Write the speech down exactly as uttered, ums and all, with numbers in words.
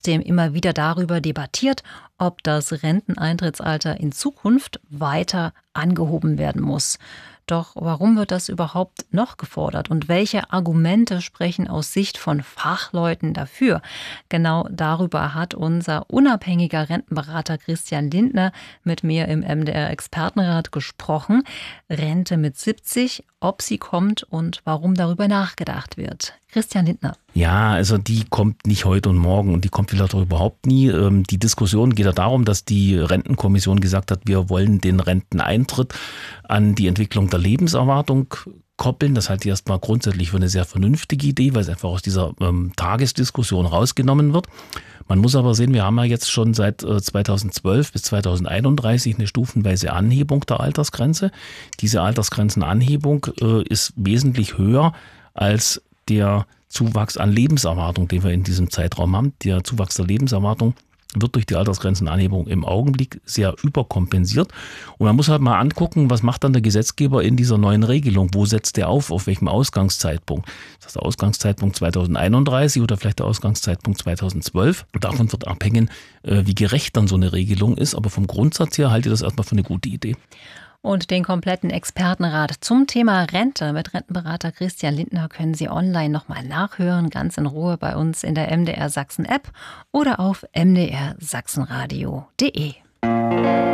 trotzdem immer wieder darüber debattiert, ob das Renteneintrittsalter in Zukunft weiter angehoben werden muss. Doch warum wird das überhaupt noch gefordert und welche Argumente sprechen aus Sicht von Fachleuten dafür? Genau darüber hat unser unabhängiger Rentenberater Christian Lindner mit mir im M D R-Expertenrat gesprochen. Rente mit siebzig, ob sie kommt und warum darüber nachgedacht wird. Christian Lindner. Ja, also die kommt nicht heute und morgen und die kommt vielleicht auch überhaupt nie. Die Diskussion geht ja darum, dass die Rentenkommission gesagt hat, wir wollen den Renteneintritt an die Entwicklung der Lebenserwartung koppeln. Das halte ich erstmal grundsätzlich für eine sehr vernünftige Idee, weil es einfach aus dieser ähm, Tagesdiskussion rausgenommen wird. Man muss aber sehen, wir haben ja jetzt schon seit äh, zweitausendzwölf bis zweitausendeinunddreißig eine stufenweise Anhebung der Altersgrenze. Diese Altersgrenzenanhebung äh, ist wesentlich höher als der Zuwachs an Lebenserwartung, den wir in diesem Zeitraum haben. Der Zuwachs der Lebenserwartung wird durch die Altersgrenzenanhebung im Augenblick sehr überkompensiert. Und man muss halt mal angucken, was macht dann der Gesetzgeber in dieser neuen Regelung? Wo setzt der auf? Auf welchem Ausgangszeitpunkt? Ist das der Ausgangszeitpunkt zweitausendeinunddreißig oder vielleicht der Ausgangszeitpunkt zweitausendzwölf? Davon wird abhängen, wie gerecht dann so eine Regelung ist. Aber vom Grundsatz her halte ich das erstmal für eine gute Idee. Und den kompletten Expertenrat zum Thema Rente mit Rentenberater Christian Lindner können Sie online nochmal nachhören, ganz in Ruhe bei uns in der M D R Sachsen App oder auf m d r sachsenradio punkt d e.